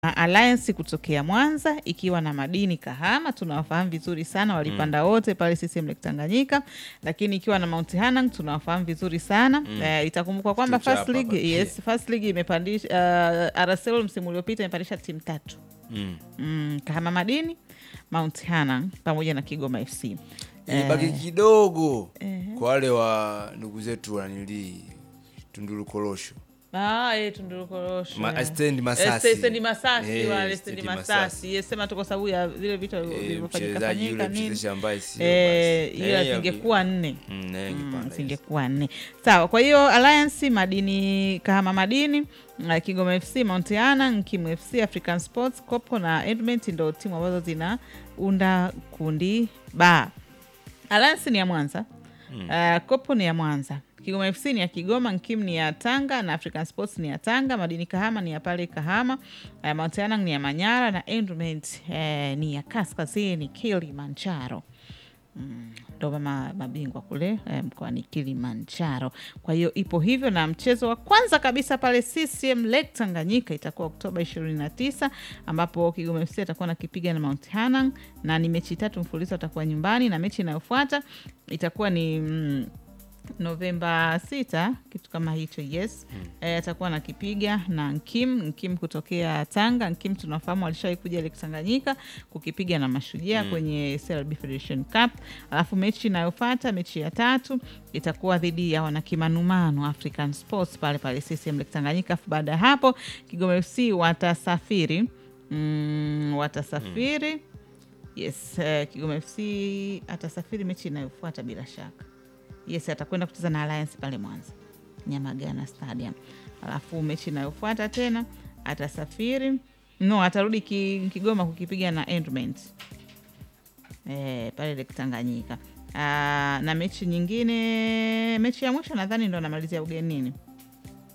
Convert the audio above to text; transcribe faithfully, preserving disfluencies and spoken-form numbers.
Alliance kutokea Mwanza ikiwa na Madini Kahama, tunawafahamu vizuri sana, walipanda wote pale C C M Lake Tanganyika. Lakini ikiwa na Mount Hanang tunawafahamu vizuri sana. mm. uh, itakumbuka kwamba First League yes First League imepandisha uh, R S L msimu uliopita imepandisha timu tatu. mm. Mm, Kahama Madini, Mount Hanang pamoja na Kigoma F C. Ilibaki uh, kidogo uh, kwa wale wa ndugu zetu wanili Tunduru Korosho. Ah, eh Tunduru Korosho. Ma stand Masasi. Stand Masasi hey, wale stand Masasi. Yes, sema tu kwa sababu ya vile vitu vilivyofanyika fanyika nini. Eh, hiyo ingekuwa nne. Mm, ingekuwa nne. Sawa, kwa hiyo Alliance Madini Kahama Madini, Kigoma F C, Mount Hanang, Kimu F C, African Sports, Kopo na Edmond ndio timu ambazo zinaunda kundi ba. Alliance ni ya Mwanza. Mm. Uh, Kopo ni ya Mwanza. Kigoma F C ni ya Kigoma, Nkim ni ya Tanga na African Sports ni ya Tanga, Madini Kahama ni ya pale Kahama, uh, Mount Hanang ni ya Manyara na Endment uh, ni ya Kaskazini Kilimanjaro. Ndo mm, mabingwa kule uh, mkoani Kilimanjaro. Kwa hiyo ipo hivyo, na mchezo wa kwanza kabisa pale C C M Lake Tanganyika itakuwa Oktoba ishirini na tisa, ambapo Kigoma F C atakuwa nakipiga na Mount Hanang, na ni mechi tatu mfululizo atakuwa nyumbani, na mechi inayofuata itakuwa ni mm, Novemba sita, kitu kama hicho. Yes. Hmm. E, atakuwa nakipiga na Nkim, Nkim kutokea Tanga. Nkim tunafahamu alishawahi kuja Lake Tanganyika kukipiga na Mashujaa hmm. kwenye C R B Federation Cup. Alafu mechi inayofuata, mechi ya tatu itakuwa dhidi ya wanakimanumano African Sports pale pale C C M Lake Tanganyika. Baada ya hapo Kigoma F C watasafiri mm, watasafiri hmm. Yes, uh, Kigoma F C atasafiri mechi inayofuata bila shaka. Yes, atakwenda kucheza na Alliance pale Mwanza, Nyamagana Stadium. Alafu mechi inayofuata tena atasafiri no atarudi ki, Kigoma kukipiga na Endment eh pale Lake Tanganyika. Ah, na mechi nyingine, mechi ya mwisho nadhani ndo anamalizia ugenini.